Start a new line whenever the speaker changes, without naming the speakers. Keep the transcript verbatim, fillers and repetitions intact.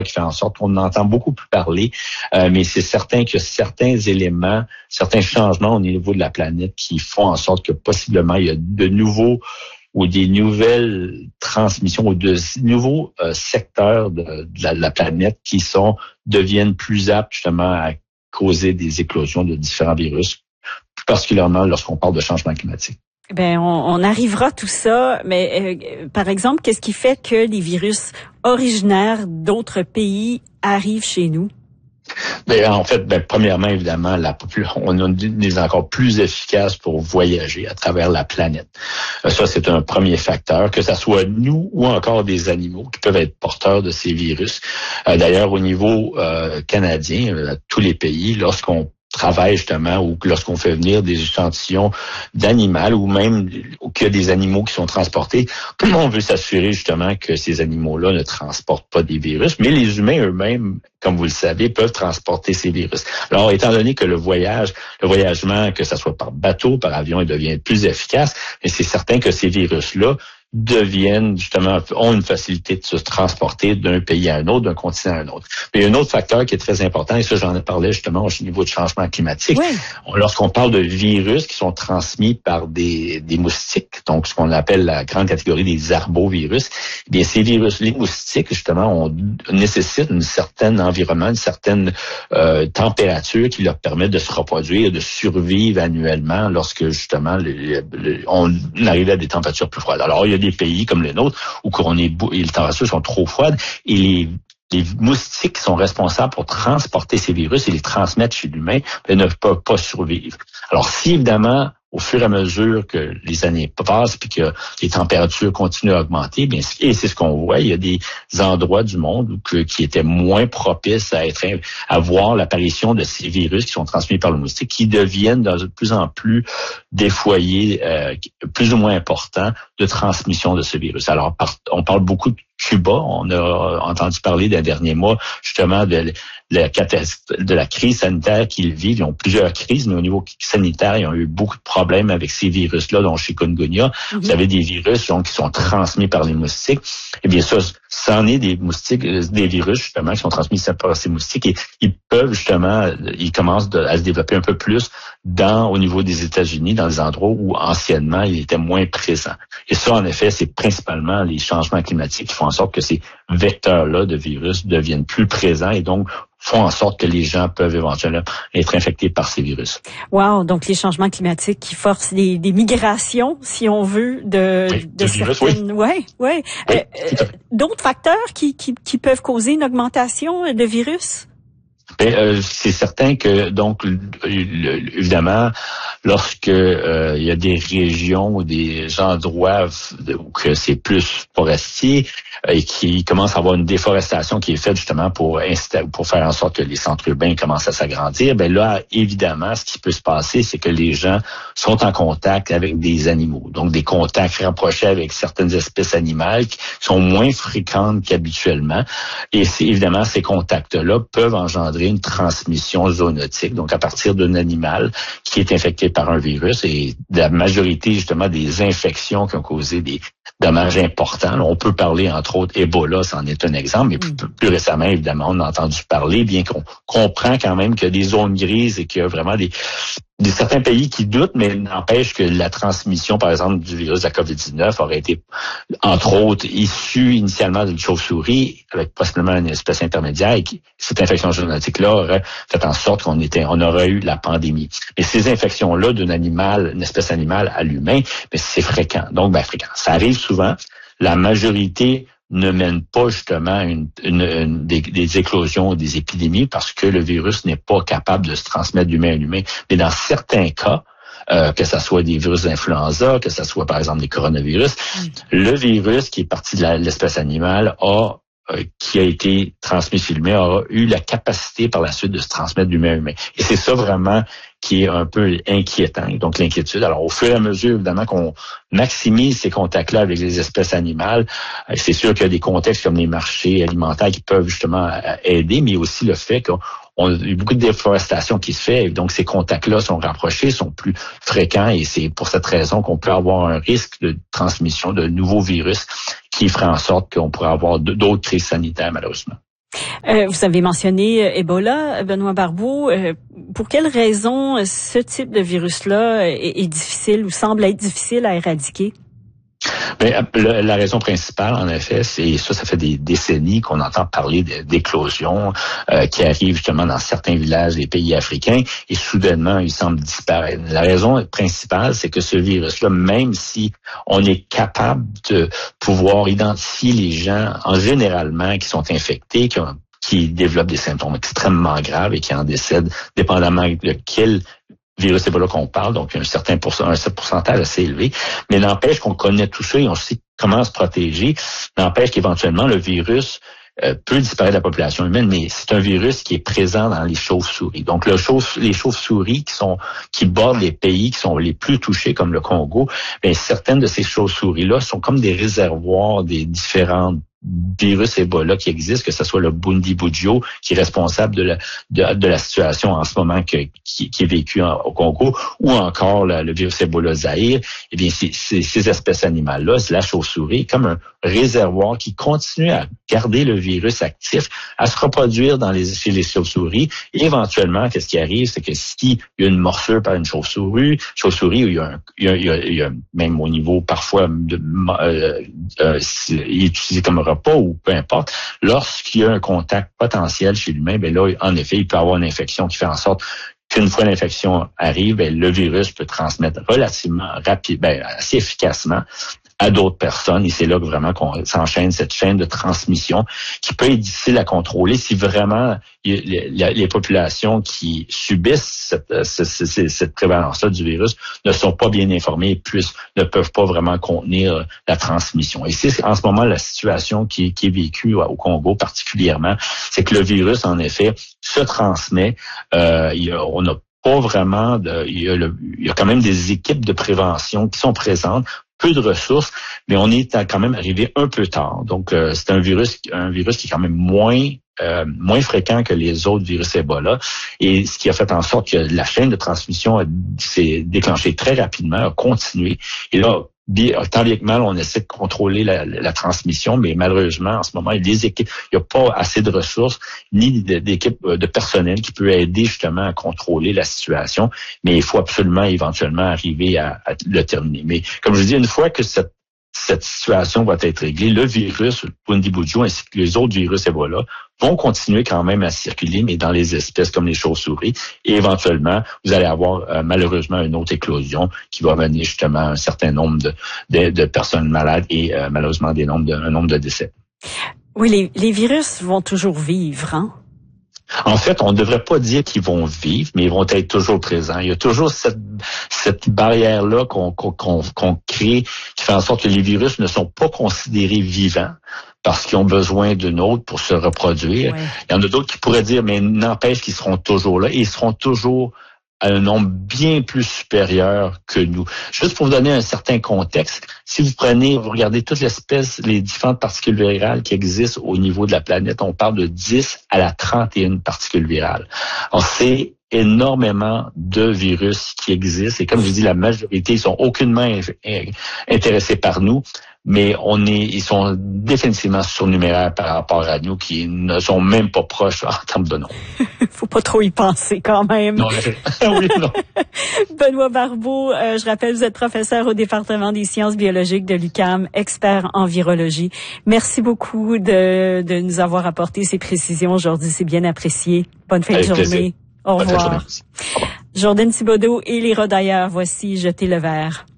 qui fait en sorte qu'on entend beaucoup plus parler, euh, mais c'est certain que certains éléments, certains changements au niveau de la planète qui font en sorte que possiblement il y a de nouveaux ou des nouvelles transmissions ou de nouveaux euh, secteurs de, de, la, de la planète qui sont deviennent plus aptes justement à causer des éclosions de différents virus, plus particulièrement lorsqu'on parle de changement climatique.
Ben, on, on arrivera à tout ça, mais euh, par exemple, qu'est-ce qui fait que les virus originaires d'autres pays arrivent chez nous?
Ben, en fait, ben, premièrement, évidemment, la population, on a des encore plus efficaces pour voyager à travers la planète. Ça, c'est un premier facteur, que ça soit nous ou encore des animaux qui peuvent être porteurs de ces virus. Euh, d'ailleurs, au niveau euh, canadien, euh, tous les pays, lorsqu'on travaille justement ou lorsqu'on fait venir des échantillons d'animaux ou même qu'il y a des animaux qui sont transportés, on veut s'assurer justement que ces animaux-là ne transportent pas des virus, mais les humains eux-mêmes, comme vous le savez, peuvent transporter ces virus. Alors, étant donné que le voyage, le voyagement, que ce soit par bateau, par avion, il devient plus efficace, mais c'est certain que ces virus-là deviennent justement, ont une facilité de se transporter d'un pays à un autre, d'un continent à un autre. Mais il y a un autre facteur qui est très important, et ça j'en ai parlé justement au niveau du changement climatique.
Oui.
Lorsqu'on parle de virus qui sont transmis par des, des moustiques, donc ce qu'on appelle la grande catégorie des arbovirus, eh bien ces virus, les moustiques justement, on nécessitent une certaine environnement, une certaine euh, température qui leur permet de se reproduire, de survivre annuellement lorsque justement le, le, on arrive à des températures plus froides. Alors il y a des pays comme le nôtre où on est, les températures sont trop froides et les, les moustiques qui sont responsables pour transporter ces virus et les transmettre chez l'humain ne peuvent pas survivre. Alors si évidemment, au fur et à mesure que les années passent puis que les températures continuent à augmenter, bien, et c'est ce qu'on voit, il y a des endroits du monde où que, qui étaient moins propices à être à voir l'apparition de ces virus qui sont transmis par le moustique, qui deviennent de plus en plus des foyers euh, plus ou moins importants de transmission de ce virus. Alors, on parle beaucoup de Cuba. On a entendu parler d'un dernier mois, justement, de la, de la crise sanitaire qu'ils vivent. Ils ont plusieurs crises, mais au niveau sanitaire, ils ont eu beaucoup de problèmes avec ces virus-là, dont chikungunya. Mm-hmm. Vous avez des virus donc, qui sont transmis par les moustiques. Eh bien, ça, c'en est des moustiques, des virus, justement, qui sont transmis par ces moustiques. Et ils peuvent, justement, ils commencent de, à se développer un peu plus dans, au niveau des États-Unis, dans des endroits où, anciennement, ils étaient moins présents. Et ça, en effet, c'est principalement les changements climatiques qui font en sorte que ces vecteurs-là de virus deviennent plus présents et donc font en sorte que les gens peuvent éventuellement être infectés par ces virus.
Wow, donc les changements climatiques qui forcent des, des migrations, si on veut, de,
oui,
de, de
virus,
certaines...
oui.
Ouais, ouais.
Oui,
euh, d'autres facteurs qui, qui, qui peuvent causer une augmentation de virus?
Ben, euh, c'est certain que, donc, le, le, évidemment, lorsque euh, il y a des régions ou des endroits où que c'est plus forestier euh, et qui commence à avoir une déforestation qui est faite justement pour insta- pour faire en sorte que les centres urbains commencent à s'agrandir, ben là, évidemment, ce qui peut se passer, c'est que les gens sont en contact avec des animaux. Donc, des contacts rapprochés avec certaines espèces animales qui sont moins fréquentes qu'habituellement. Et c'est, évidemment, ces contacts-là peuvent engendrer une transmission zoonotique, donc à partir d'un animal qui est infecté par un virus, et la majorité justement des infections qui ont causé des dommages importants. Là, on peut parler entre autres Ebola, c'en est un exemple, mais plus, plus récemment évidemment on a entendu parler, bien qu'on comprend quand même qu'il y a des zones grises et qu'il y a vraiment des Il y a certains pays qui doutent, mais n'empêche que la transmission, par exemple, du virus de la covid dix-neuf aurait été, entre autres, issue initialement d'une chauve-souris avec possiblement une espèce intermédiaire et qui, cette infection zoonotique-là aurait fait en sorte qu'on était, on aurait eu la pandémie. Mais ces infections-là d'un animal, une espèce animale à l'humain, mais c'est fréquent. Donc, ben, fréquent. Ça arrive souvent. La majorité ne mène pas justement une, une, une des, des éclosions, des épidémies, parce que le virus n'est pas capable de se transmettre d'humain à humain. Mais dans certains cas, euh, que ce soit des virus d'influenza, que ce soit par exemple des coronavirus, mm. le virus qui est parti de la, l'espèce animale a euh, qui a été transmis chez l'humain aura eu la capacité par la suite de se transmettre d'humain à humain. Et c'est ça vraiment qui est un peu inquiétant, donc l'inquiétude. Alors, au fur et à mesure, évidemment, qu'on maximise ces contacts-là avec les espèces animales, c'est sûr qu'il y a des contextes comme les marchés alimentaires qui peuvent justement aider, mais aussi le fait qu'on a eu beaucoup de déforestation qui se fait, et donc ces contacts-là sont rapprochés, sont plus fréquents, et c'est pour cette raison qu'on peut avoir un risque de transmission de nouveaux virus qui ferait en sorte qu'on pourrait avoir d'autres crises sanitaires, malheureusement.
Euh, vous avez mentionné euh, Ebola, Benoît Barbeau. Euh, pour quelles raisons ce type de virus-là est, est difficile ou semble être difficile à éradiquer?
Bien, la, la raison principale, en effet, c'est ça, ça fait des décennies qu'on entend parler d'éclosions euh, qui arrivent justement dans certains villages des pays africains et soudainement, il semble disparaître. La raison principale, c'est que ce virus-là, même si on est capable de pouvoir identifier les gens en généralement qui sont infectés, qui ont qui développent des symptômes extrêmement graves et qui en décèdent, dépendamment de quel virus Ebola qu'on parle, donc un certain pourcent, un pourcentage assez élevé, mais n'empêche qu'on connaît tout ça et on sait comment se protéger, n'empêche qu'éventuellement le virus euh, peut disparaître de la population humaine, mais c'est un virus qui est présent dans les chauves-souris. Donc le chauve, les chauves-souris qui sont qui bordent les pays qui sont les plus touchés, comme le Congo, bien, certaines de ces chauves-souris-là sont comme des réservoirs des différentes virus Ebola qui existe, que ce soit le Bundibugyo qui est responsable de la, de, de la situation en ce moment que, qui, qui est vécue en, au Congo, ou encore le, le virus Ebola Zaïre. Eh bien, c'est, c'est, ces espèces animales-là, c'est la chauve-souris, comme un réservoir qui continue à garder le virus actif, à se reproduire dans les, chez les chauves-souris. Et éventuellement, qu'est-ce qui arrive, c'est que s'il y a une morsure par une chauve-souris, chauve-souris, il y a, un, il y a, il y a, il y a même au niveau parfois de, euh, euh, il est utilisé comme pas ou peu importe, lorsqu'il y a un contact potentiel chez l'humain, ben là, en effet, il peut avoir une infection qui fait en sorte qu'une fois l'infection arrive, ben, le virus peut transmettre relativement rapide, ben, assez efficacement à d'autres personnes. Et c'est là que vraiment qu'on s'enchaîne cette chaîne de transmission qui peut être difficile à contrôler si vraiment les, les, les populations qui subissent cette, cette, cette prévalence-là du virus ne sont pas bien informées et plus ne peuvent pas vraiment contenir la transmission. Et c'est en ce moment la situation qui, qui est vécue au Congo particulièrement, c'est que le virus, en effet, se transmet. Euh, il y a, on n'a pas vraiment de, il y a le, il y a quand même des équipes de prévention qui sont présentes, peu de ressources, mais on est quand même arrivé un peu tard. Donc, euh, c'est un virus, un virus qui est quand même moins euh, moins fréquent que les autres virus Ebola, et ce qui a fait en sorte que la chaîne de transmission a, s'est déclenchée très rapidement, a continué. Et là, tant bien que mal, on essaie de contrôler la, la transmission, mais malheureusement, en ce moment, il y a des équipes, il n'y a pas assez de ressources, ni d'équipes de personnel qui peut aider justement à contrôler la situation, mais il faut absolument éventuellement arriver à, à le terminer. Mais comme je dis, une fois que cette cette situation va être réglée, le virus, le Bundibugyo ainsi que les autres virus Ebola vont continuer quand même à circuler, mais dans les espèces comme les chauves-souris. Et éventuellement, vous allez avoir euh, malheureusement une autre éclosion qui va mener justement à un certain nombre de, de, de personnes malades et euh, malheureusement des nombres de, un nombre de décès.
Oui, les, les virus vont toujours vivre, hein?
En fait, on ne devrait pas dire qu'ils vont vivre, mais ils vont être toujours présents. Il y a toujours cette, cette barrière-là qu'on, qu'on, qu'on crée qui fait en sorte que les virus ne sont pas considérés vivants parce qu'ils ont besoin d'une autre pour se reproduire. Ouais. Il y en a d'autres qui pourraient dire, mais n'empêche qu'ils seront toujours là et ils seront toujours à un nombre bien plus supérieur que nous. Juste pour vous donner un certain contexte, si vous prenez, vous regardez toutes les espèces, les différentes particules virales qui existent au niveau de la planète, on parle de dix à la trente et une particules virales. Alors, c'est énormément de virus qui existent et comme je dis, la majorité, ils sont aucunement intéressés par nous, mais on est, ils sont définitivement surnuméraires par rapport à nous qui ne sont même pas proches en termes de nom.
Faut pas trop y penser quand même.
Non, oui, non.
Benoît Barbeau, euh, je rappelle, vous êtes professeur au département des sciences biologiques de l'U Q A M, expert en virologie. Merci beaucoup de, de nous avoir apporté ces précisions aujourd'hui, c'est bien apprécié. Bonne fin Avec de journée. Plaisir. Au revoir. Jordan Thibodeau et les Rodailleurs, voici Jeter le verre.